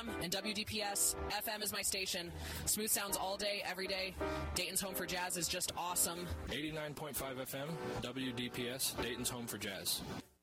AM and WDPS FM is my station. Smooth sounds all day, every day. Dayton's Home for Jazz is just awesome. 89.5 FM, WDPS, Dayton's Home for Jazz.